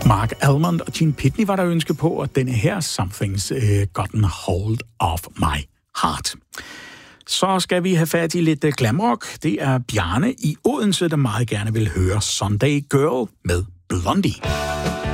Mark Almond og Gene Pitney var der ønske på, og denne her Something's Gotten Hold of My Heart. Så skal vi have fat i lidt glamrock. Det er Bjarne i Odense, der meget gerne vil høre Sunday Girl med Blondie.